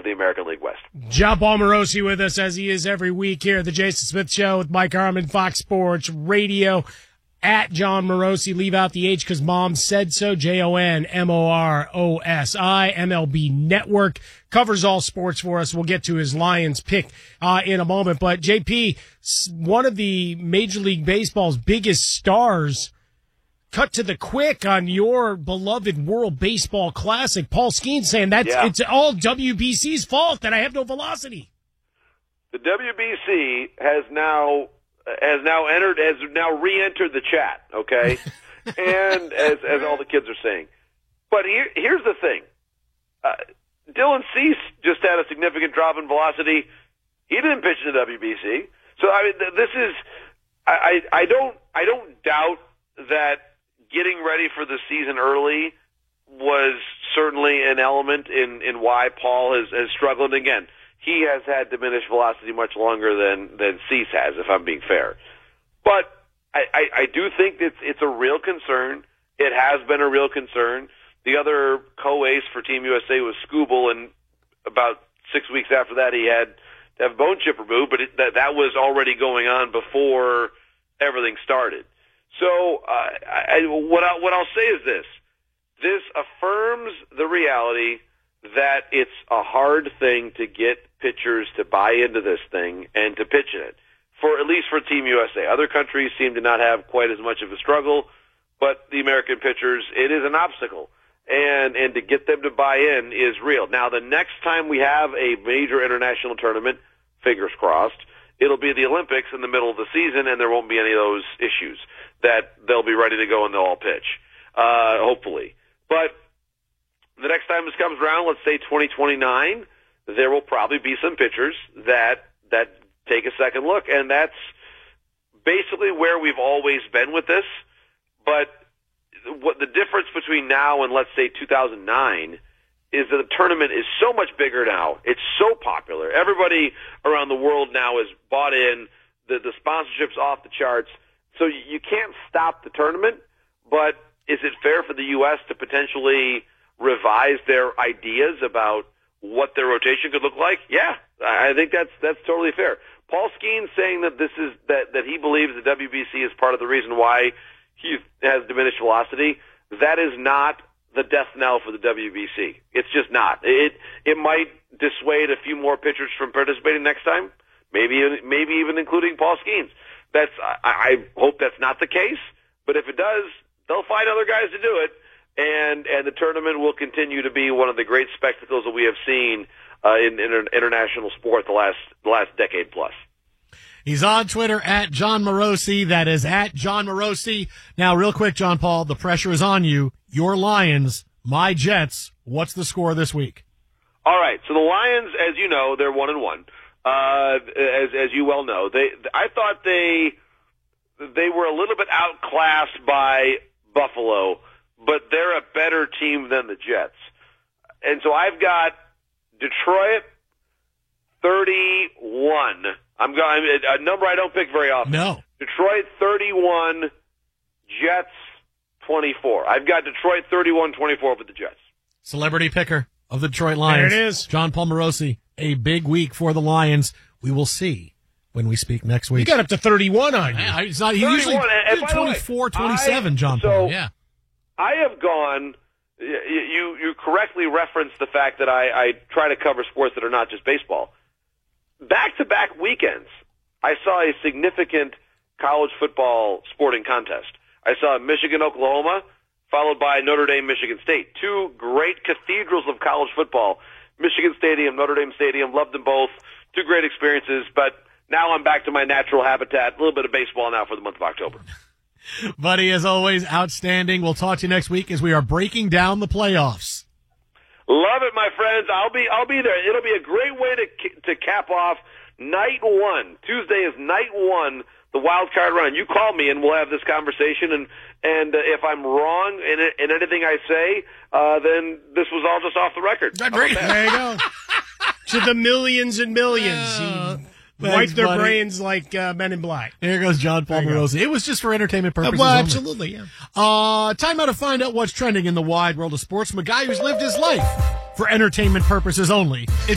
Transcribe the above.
the American League West. John Paul Morosi with us, as he is every week here at the Jason Smith Show with Mike Harmon, Fox Sports Radio. At John Morosi, leave out the H because Mom said so. JONMOROSI, MLB Network, covers all sports for us. We'll get to his Lions pick in a moment. But JP, one of the Major League Baseball's biggest stars, cut to the quick on your beloved World Baseball Classic. Paul Skeens saying it's all WBC's fault that I have no velocity. The WBC has now re-entered the chat, okay? And as all the kids are saying. But here's the thing. Dylan Cease just had a significant drop in velocity. He didn't pitch in the WBC. So I mean, this is I don't doubt that getting ready for the season early was certainly an element in why Paul has struggled. Again, he has had diminished velocity much longer than Cease has, if I'm being fair. But I do think it's a real concern. It has been a real concern. The other co-ace for Team USA was Skubal, and about 6 weeks after that he had to have a bone chip removed, but that was already going on before everything started. So what I'll say is this. This affirms the reality that it's a hard thing to get pitchers to buy into this thing and to pitch in it, at least for Team USA. Other countries seem to not have quite as much of a struggle, but the American pitchers, it is an obstacle. And to get them to buy in is real. Now, the next time we have a major international tournament, fingers crossed, it'll be the Olympics in the middle of the season, and there won't be any of those issues, that they'll be ready to go and they'll all pitch, hopefully. But the next time this comes around, let's say 2029, there will probably be some pitchers that take a second look, and that's basically where we've always been with this. But what the difference between now and, let's say, 2009 is that the tournament is so much bigger now. It's so popular. Everybody around the world now is bought in. The sponsorship's off the charts. So you can't stop the tournament, but is it fair for the U.S. to potentially revise their ideas about what their rotation could look like? Yeah, I think that's totally fair. Paul Skeens saying that that he believes the WBC is part of the reason why he has diminished velocity. That is not the death knell for the WBC. It's just not. It might dissuade a few more pitchers from participating next time, maybe even including Paul Skeens. I hope that's not the case, but if it does, they'll find other guys to do it, and the tournament will continue to be one of the great spectacles that we have seen in international sport the last decade plus. He's on Twitter at John Morosi. That is at John Morosi. Now, real quick, John Paul, the pressure is on you. Your Lions, my Jets. What's the score this week? All right. So the Lions, as you know, they're 1-1. As you well know, I thought they were a little bit outclassed by Buffalo, but they're a better team than the Jets. And so I've got Detroit 31. I'm going a number I don't pick very often. No. Detroit 31, Jets 24. I've got Detroit 31-24 with the Jets. Celebrity picker of the Detroit Lions. There it is. John Paul Morosi. A big week for the Lions. We will see when we speak next week. You got up to 31 on you. Yeah, it's not, he usually 24, 27, John Paul. Yeah. I have gone, you correctly referenced the fact that I try to cover sports that are not just baseball. Back-to-back weekends, I saw a significant college football sporting contest. I saw Michigan-Oklahoma, followed by Notre Dame-Michigan State. Two great cathedrals of college football. Michigan Stadium, Notre Dame Stadium, loved them both. Two great experiences, but now I'm back to my natural habitat. A little bit of baseball now for the month of October. Buddy, as always, outstanding. We'll talk to you next week as we are breaking down the playoffs. Love it, my friends. I'll be there. It'll be a great way to cap off night one. Tuesday is night one, the wild card run. You call me and we'll have this conversation. And if I'm wrong in anything I say, then this was all just off the record. There you go. To the millions and millions. Wipe their brains like Men in Black. There goes John Paul Morosi. It was just for entertainment purposes. Well, absolutely, yeah. Time out to find out what's trending in the wide world of sports from a guy who's lived his life for entertainment purposes only.